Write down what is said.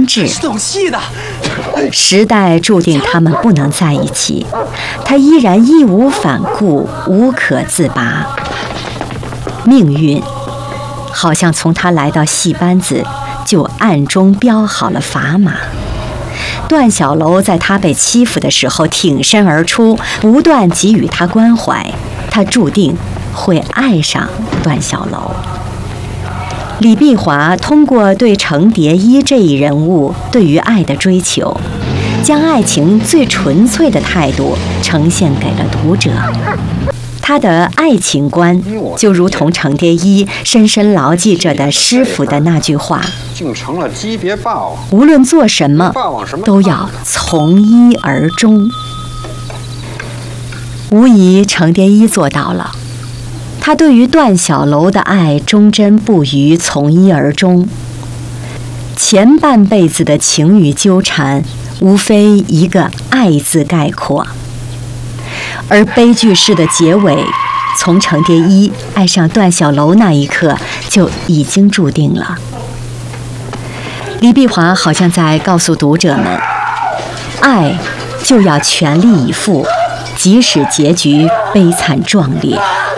挚。 是懂戏的。 时代注定他们不能在一起，他依然义无反顾，无可自拔。命运好像从他来到戏班子就暗中标好了砝码。段小楼在他被欺负的时候挺身而出，不断给予他关怀，他注定会爱上段小楼。李碧华通过对程蝶衣这一人物对于爱的追求，将爱情最纯粹的态度呈现给了读者。他的爱情观就如同程蝶衣深深牢记着的师傅的那句话： 竟成了鸡别霸王， 无论做什么都要从一而终。无疑程蝶衣做到了，他对于段小楼的爱忠贞不渝，从一而终。前半辈子的情与纠缠，无非一个爱字概括。而悲剧式的结尾，从程蝶衣爱上段小楼那一刻就已经注定了。李碧华好像在告诉读者们，爱就要全力以赴，即使结局悲惨壮烈。